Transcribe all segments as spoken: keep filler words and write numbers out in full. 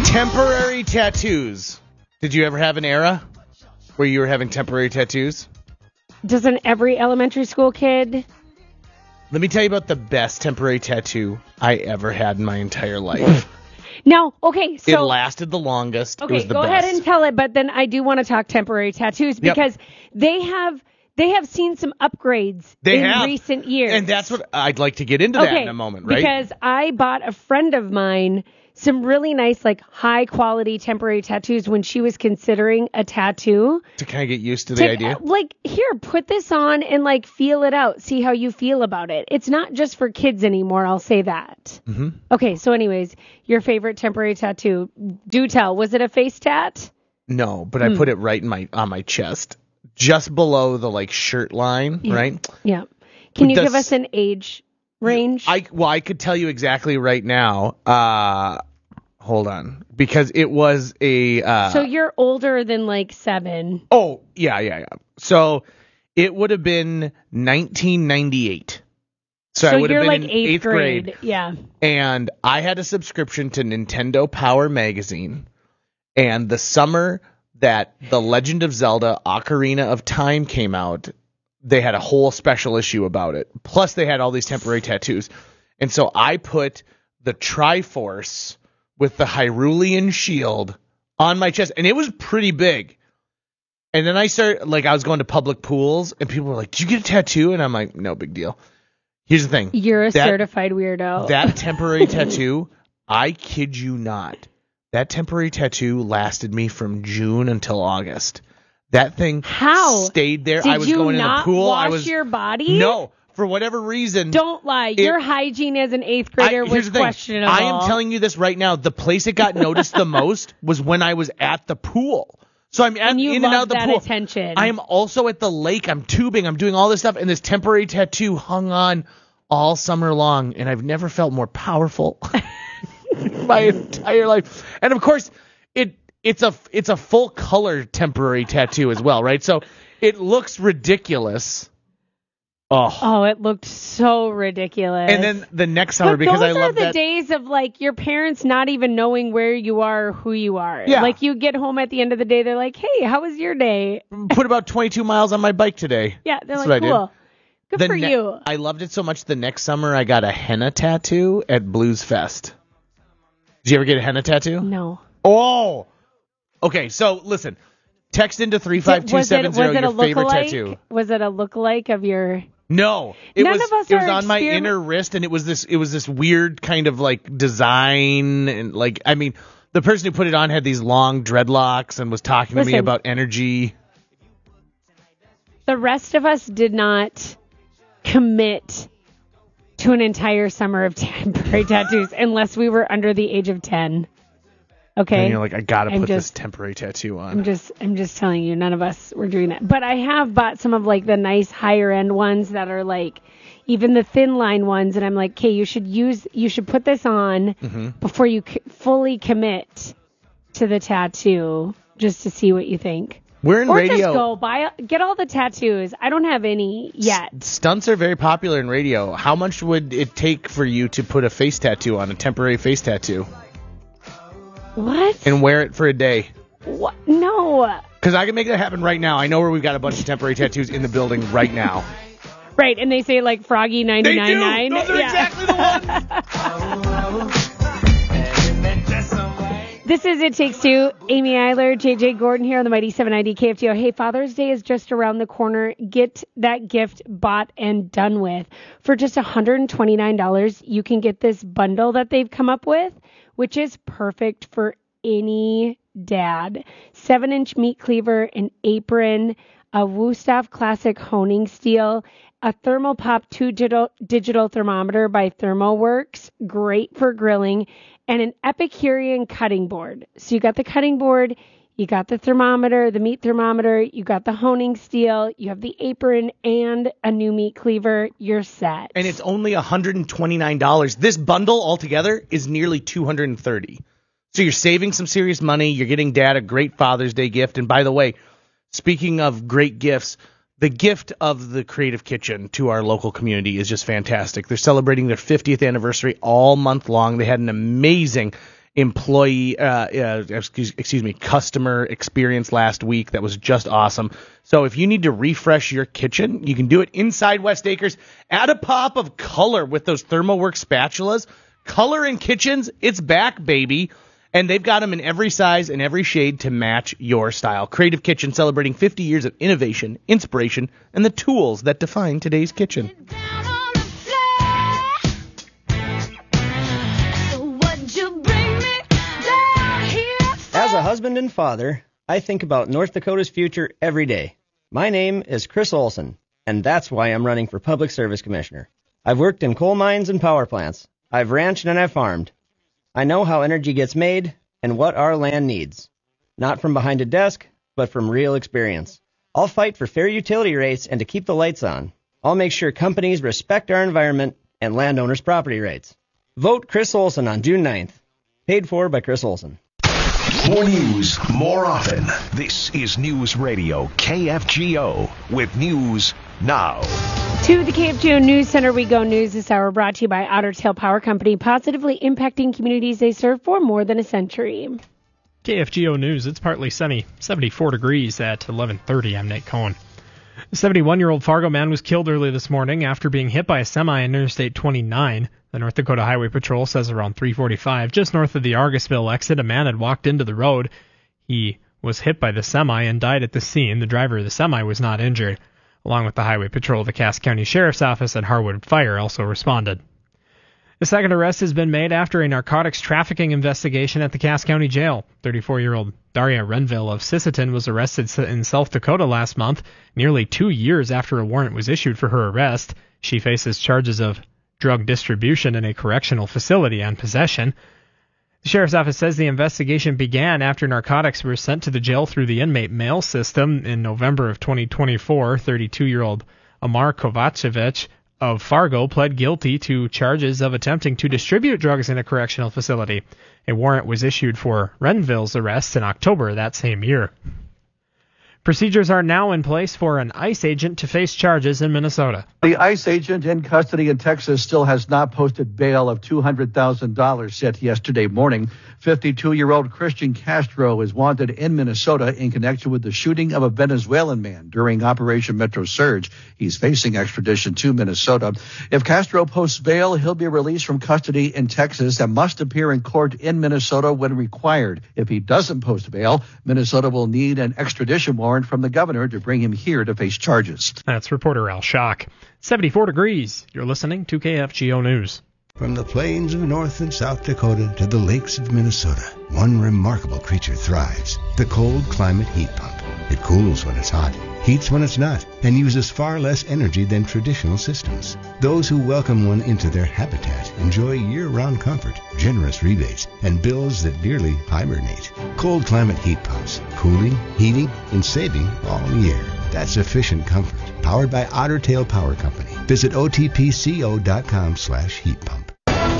Temporary tattoos. Did you ever have an era where you were having temporary tattoos? Doesn't every elementary school kid? Let me tell you about the best temporary tattoo I ever had in my entire life. No, okay, so... It lasted the longest. Okay, it was the go best. ahead and tell it, but then I do want to talk temporary tattoos because Yep. they have they have seen some upgrades They in have. recent years. And that's what I'd like to get into okay, that in a moment, right? Because I bought a friend of mine some really nice, like, high-quality temporary tattoos when she was considering a tattoo. To kind of get used to the To- idea. Like, here, put this on and, like, feel it out. See how you feel about it. It's not just for kids anymore, I'll say that. Mm-hmm. Okay, so anyways, your favorite temporary tattoo. Do tell. Was it a face tat? No, but I Hmm. put it right in my on my chest, just below the like shirt line, Yeah. right? Yeah. Can But you does- give us an age range? I well, I could tell you exactly right now. Uh, hold on, because it was a. Uh, so you're older than, like, seven. oh yeah, yeah, yeah. So it would have been nineteen ninety-eight. So, So I would you're, have been like, in eighth, eighth grade. grade. Yeah. And I had a subscription to Nintendo Power magazine. And the summer that The Legend of Zelda Ocarina of Time came out, they had a whole special issue about it. Plus, they had all these temporary tattoos. And so I put the Triforce with the Hyrulean shield on my chest. And it was pretty big. And then I started, like, I was going to public pools. And people were like, did you get a tattoo? And I'm like, no big deal. Here's the thing. You're a That- certified weirdo. That temporary tattoo, I kid you not. That temporary tattoo lasted me from June until August. That thing How? stayed there. Did I was you going not in the pool. wash I was your body? No, for whatever reason. Don't lie. It- Your hygiene as an eighth grader I, here's was the thing. questionable. I am telling you this right now. The place it got noticed the most was when I was at the pool. So I'm at, And you in and out love of the that pool. attention. I am also at the lake. I'm tubing. I'm doing all this stuff, and this temporary tattoo hung on all summer long, and I've never felt more powerful my entire life. And of course, it it's a it's a full color temporary tattoo as well, right? So it looks ridiculous. Oh. Oh, it looked so ridiculous. And then the next summer, but because those I love are the that. days of, like, your parents not even knowing where you are or who you are. Yeah. Like, you get home at the end of the day, they're like, hey, how was your day? Put about twenty-two miles on my bike today. Yeah, they're That's like, what I did. cool. Good The for ne- you. I loved it so much. The next summer, I got a henna tattoo at Blues Fest. Did you ever get a henna tattoo? No. Oh, okay. So listen, text into three five two seven zero your favorite tattoo. Was it a lookalike of your... No, it None was. of us It was are on my experiment- inner wrist, and it was this. It was this weird kind of like design, and like I mean, the person who put it on had these long dreadlocks and was talking to me Listen. about energy. The rest of us did not commit to an entire summer of temporary tattoos unless we were under the age of ten. Okay. And you're like, I gotta I'm put this just- temporary tattoo on. I'm just I'm just telling you, none of us were doing that. But I have bought some of, like, the nice higher end ones that are like even the thin line ones, and I'm like, okay, you should use you should put this on Mm-hmm. before you c- fully commit to the tattoo, just to see what you think. We're in or radio. just go buy get all the tattoos. I don't have any yet. S- Stunts are very popular in radio. How much would it take for you to put a face tattoo on, a temporary face tattoo, What? and wear it for a day? What? No. Because I can make that happen right now. I know where we've got a bunch of temporary tattoos in the building right now. Right, and they say, like, Froggy nine They nine do. nine. Those are exactly the ones. This is It Takes Two. Amy Eiler, J J Gordon here on the Mighty seven ninety K F T O. Hey, Father's Day is just around the corner. Get that gift bought and done with. For just one hundred twenty-nine dollars, you can get this bundle that they've come up with, which is perfect for any dad. seven-inch meat cleaver, an apron, a Wusthof Classic honing steel, a Thermopop two digital, digital thermometer by ThermoWorks, great for grilling, and an Epicurean cutting board. So you got the cutting board, you got the thermometer, the meat thermometer, you got the honing steel, you have the apron, and a new meat cleaver. You're set. And it's only one hundred twenty-nine dollars. This bundle altogether is nearly two hundred thirty dollars. So you're saving some serious money. You're getting Dad a great Father's Day gift. And by the way, speaking of great gifts, the gift of the Creative Kitchen to our local community is just fantastic. They're celebrating their fiftieth anniversary all month long. They had an amazing employee, uh, uh, excuse, excuse me, customer experience last week that was just awesome. So if you need to refresh your kitchen, you can do it inside West Acres. Add a pop of color with those ThermoWorks spatulas. Color in kitchens, it's back, baby. And they've got them in every size and every shade to match your style. Creative Kitchen, celebrating fifty years of innovation, inspiration, and the tools that define today's kitchen. As a husband and father, I think about North Dakota's future every day. My name is Chris Olson, and that's why I'm running for Public Service Commissioner. I've worked in coal mines and power plants. I've ranched and I've farmed. I know how energy gets made and what our land needs. Not from behind a desk, but from real experience. I'll fight for fair utility rates and to keep the lights on. I'll make sure companies respect our environment and landowners' property rights. Vote Chris Olson on June ninth. Paid for by Chris Olson. More news, more often. This is News Radio K F G O with News Now. To the K F G O News Center we go. News this hour brought to you by Otter Tail Power Company, positively impacting communities they serve for more than a century. K F G O News, it's partly sunny, seventy-four degrees at eleven thirty. I'm Nate Cohen. A seventy-one-year-old Fargo man was killed early this morning after being hit by a semi on Interstate twenty-nine. The North Dakota Highway Patrol says around three forty-five, just north of the Argusville exit, a man had walked into the road. He was hit by the semi and died at the scene. The driver of the semi was not injured. Along with the Highway Patrol, the Cass County Sheriff's Office and Harwood Fire also responded. The second arrest has been made after a narcotics trafficking investigation at the Cass County Jail. thirty-four-year-old Daria Renville of Sisseton was arrested in South Dakota last month, nearly two years after a warrant was issued for her arrest. She faces charges of drug distribution in a correctional facility and possession. The Sheriff's Office says the investigation began after narcotics were sent to the jail through the inmate mail system in November of twenty twenty-four. thirty-two-year-old Amar Kovacevic of Fargo pled guilty to charges of attempting to distribute drugs in a correctional facility. A warrant was issued for Renville's arrest in October that same year. Procedures are now in place for an ICE agent to face charges in Minnesota. The ICE agent in custody in Texas still has not posted bail of two hundred thousand dollars set yesterday morning. fifty-two-year-old Christian Castro is wanted in Minnesota in connection with the shooting of a Venezuelan man during Operation Metro Surge. He's facing extradition to Minnesota. If Castro posts bail, he'll be released from custody in Texas and must appear in court in Minnesota when required. If he doesn't post bail, Minnesota will need an extradition warrant from the governor to bring him here to face charges. That's reporter Al Schock. seventy-four degrees. You're listening to K F G O News. From the plains of North and South Dakota to the lakes of Minnesota, one remarkable creature thrives, the cold climate heat pump. It cools when it's hot, heats when it's not, and uses far less energy than traditional systems. Those who welcome one into their habitat enjoy year-round comfort, generous rebates, and bills that nearly hibernate. Cold climate heat pumps, cooling, heating, and saving all year. That's efficient comfort. Powered by Otter Tail Power Company. Visit O T P C O dot com slash heat pump.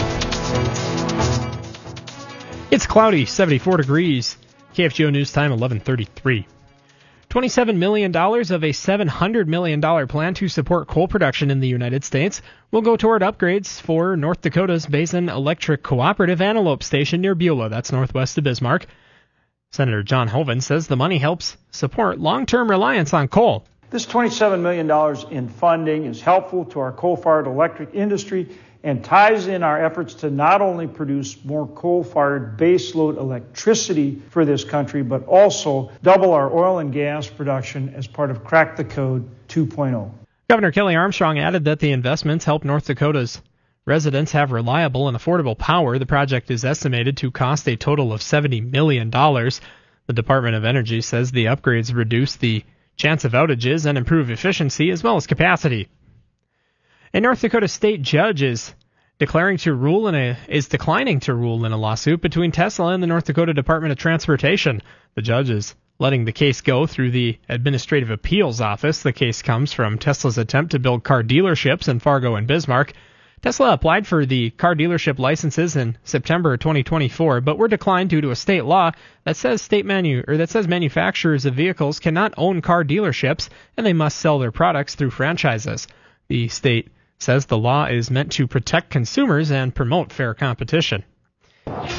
It's cloudy, seventy-four degrees. K F G O News Time, eleven thirty-three. twenty-seven million dollars of a seven hundred million dollars plan to support coal production in the United States will go toward upgrades for North Dakota's Basin Electric Cooperative Antelope Station near Beulah. That's northwest of Bismarck. Senator John Hoeven says the money helps support long-term reliance on coal. This twenty-seven million dollars in funding is helpful to our coal-fired electric industry and ties in our efforts to not only produce more coal-fired baseload electricity for this country, but also double our oil and gas production as part of Crack the Code two point oh. Governor Kelly Armstrong added that the investments help North Dakota's residents have reliable and affordable power. The project is estimated to cost a total of seventy million dollars. The Department of Energy says the upgrades reduce the chance of outages and improve efficiency as well as capacity. A North Dakota state judge is declaring to rule in a is declining to rule in a lawsuit between Tesla and the North Dakota Department of Transportation. The judge is letting the case go through the Administrative Appeals Office. The case comes from Tesla's attempt to build car dealerships in Fargo and Bismarck. Tesla applied for the car dealership licenses in September twenty twenty-four, but were declined due to a state law that says state manu or that says manufacturers of vehicles cannot own car dealerships and they must sell their products through franchises. The state says the law is meant to protect consumers and promote fair competition. Heading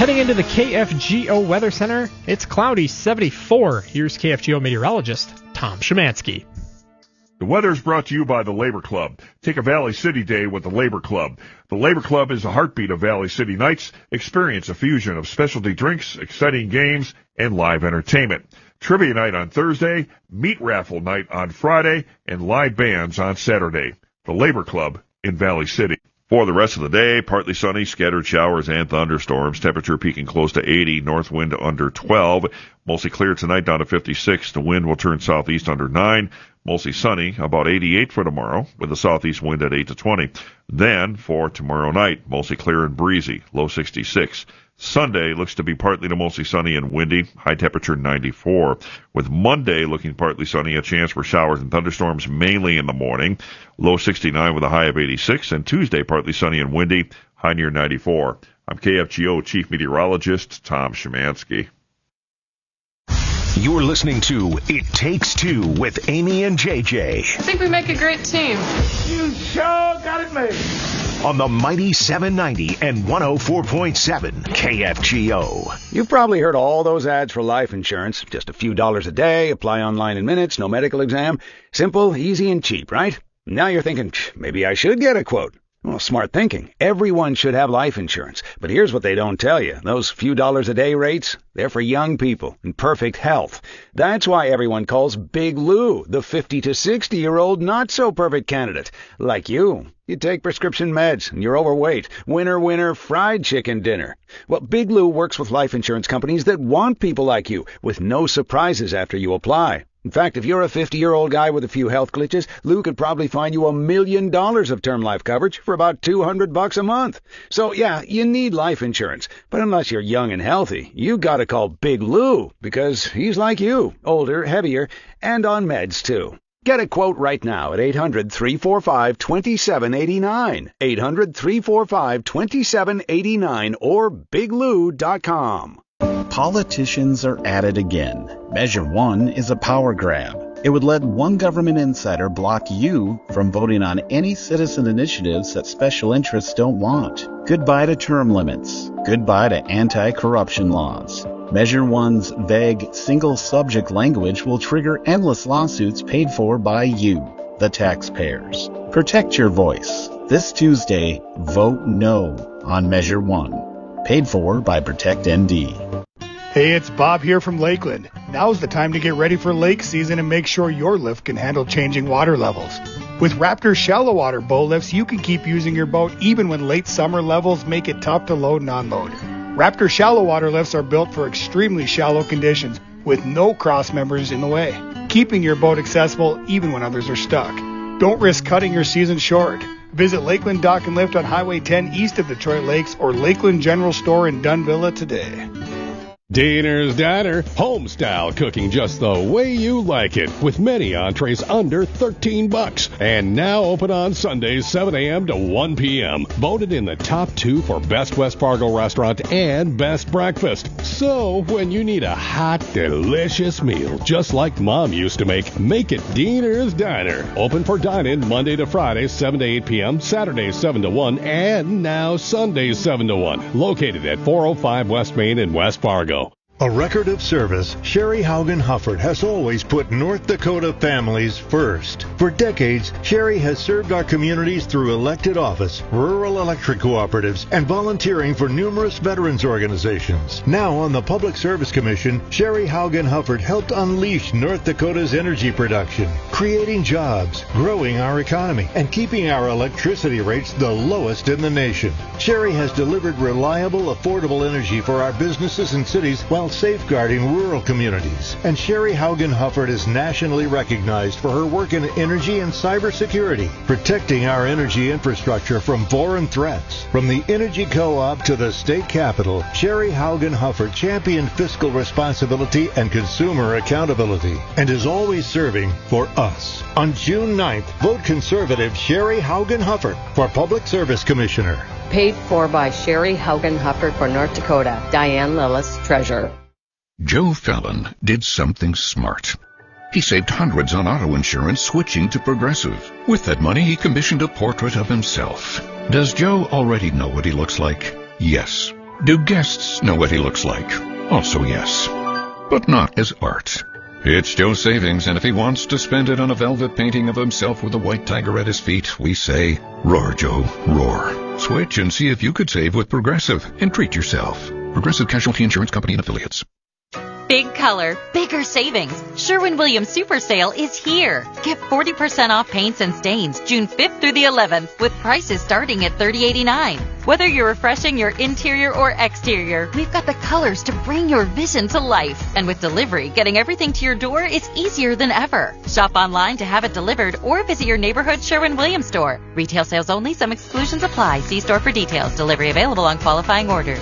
Heading into the K F G O Weather Center, it's cloudy, seventy-four. Here's K F G O meteorologist Tom Szymanski. The weather is brought to you by the Labor Club. Take a Valley City day with the Labor Club. The Labor Club is the heartbeat of Valley City nights. Experience a fusion of specialty drinks, exciting games, and live entertainment. Trivia night on Thursday, meat raffle night on Friday, and live bands on Saturday. The Labor Club in Valley City. For the rest of the day, partly sunny, scattered showers and thunderstorms. Temperature peaking close to eighty, north wind under twelve. Mostly clear tonight down to fifty-six. The wind will turn southeast under nine. Mostly sunny, about eighty-eight for tomorrow, with a southeast wind at eight to twenty. Then, for tomorrow night, mostly clear and breezy, low sixty-six. Sunday looks to be partly to mostly sunny and windy, high temperature ninety-four. With Monday looking partly sunny, a chance for showers and thunderstorms mainly in the morning, low sixty-nine with a high of eighty-six. And Tuesday partly sunny and windy, high near ninety-four. I'm K F G O Chief Meteorologist Tom Szymanski. You're listening to It Takes Two with Amy and J J. I think we make a great team. You sure got it made. On the mighty seven ninety and one oh four point seven K F G O. You've probably heard all those ads for life insurance. Just a few dollars a day, apply online in minutes, no medical exam. Simple, easy, and cheap, right? Now you're thinking, maybe I should get a quote. Well, smart thinking. Everyone should have life insurance. But here's what they don't tell you. Those few dollars a day rates, they're for young people in perfect health. That's why everyone calls Big Lou the fifty to sixty-year-old not-so-perfect candidate. Like you. You take prescription meds, and you're overweight. Winner, winner, fried chicken dinner. Well, Big Lou works with life insurance companies that want people like you, with no surprises after you apply. In fact, if you're a fifty-year-old guy with a few health glitches, Lou could probably find you a million dollars of term life coverage for about two hundred bucks a month. So, yeah, you need life insurance. But unless you're young and healthy, you gotta call Big Lou, because he's like you, older, heavier, and on meds, too. Get a quote right now at eight hundred, three four five, two seven eight nine, eight hundred, three four five, two seven eight nine, or big lou dot com. Politicians are at it again. Measure one is a power grab. It would let one government insider block you from voting on any citizen initiatives that special interests don't want. Goodbye to term limits. Goodbye to anti-corruption laws. Measure one's vague, single-subject language will trigger endless lawsuits paid for by you, the taxpayers. Protect your voice. This Tuesday, vote no on Measure one. Paid for by Protect N D. Hey, it's Bob here from Lakeland. Now's the time to get ready for lake season and make sure your lift can handle changing water levels. With Raptor shallow water bow lifts, you can keep using your boat even when late summer levels make it tough to load and unload. Raptor shallow water lifts are built for extremely shallow conditions with no cross members in the way, keeping your boat accessible even when others are stuck. Don't risk cutting your season short. Visit Lakeland Dock and Lift on Highway ten east of Detroit Lakes or Lakeland General Store in Dunvilla today. Diner's Diner, home-style cooking just the way you like it, with many entrees under thirteen bucks. And now open on Sundays, seven a.m. to one p.m. Voted in the top two for Best West Fargo Restaurant and Best Breakfast. So, when you need a hot, delicious meal, just like Mom used to make, make it Diner's Diner. Open for dine-in Monday to Friday, seven to eight p.m., Saturdays, seven to one, and now Sundays, seven to one. Located at four oh five West Main in West Fargo. A record of service, Sherry Haugen Hufford has always put North Dakota families first. For decades, Sherry has served our communities through elected office, rural electric cooperatives, and volunteering for numerous veterans organizations. Now on the Public Service Commission, Sherry Haugen Hufford helped unleash North Dakota's energy production, creating jobs, growing our economy, and keeping our electricity rates the lowest in the nation. Sherry has delivered reliable, affordable energy for our businesses and cities while safeguarding rural communities. And Sherry Haugen Hufford is nationally recognized for her work in energy and cybersecurity, protecting our energy infrastructure from foreign threats. From the Energy Co-op to the state capitol, Sherry Haugen Hufford championed fiscal responsibility and consumer accountability, and is always serving for us. On June ninth, vote conservative Sherry Haugen Hufford for Public Service Commissioner. Paid for by Sherry Haugen Hufford for North Dakota. Diane Lillis, Treasurer. Joe Fallon did something smart. He saved hundreds on auto insurance switching to Progressive. With that money, he commissioned a portrait of himself. Does Joe already know what he looks like? Yes. Do guests know what he looks like? Also yes, but not as art. It's Joe's savings, and if he wants to spend it on a velvet painting of himself with a white tiger at his feet, we say, roar, Joe, roar. Switch and see if you could save with Progressive and treat yourself. Progressive Casualty Insurance Company and Affiliates. Big color, bigger savings. Sherwin-Williams Super Sale is here. Get forty percent off paints and stains June fifth through the eleventh with prices starting at thirty eighty-nine. Whether you're refreshing your interior or exterior, we've got the colors to bring your vision to life. And with delivery, getting everything to your door is easier than ever. Shop online to have it delivered or visit your neighborhood Sherwin-Williams store. Retail sales only. Some exclusions apply. See store for details. Delivery available on qualifying orders.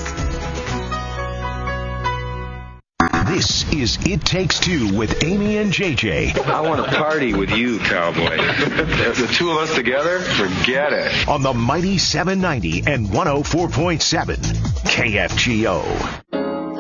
This is It Takes Two with Amy and J J. I want to party with you, cowboy. The two of us together, forget it. On the mighty seven ninety and one oh four point seven K F G O.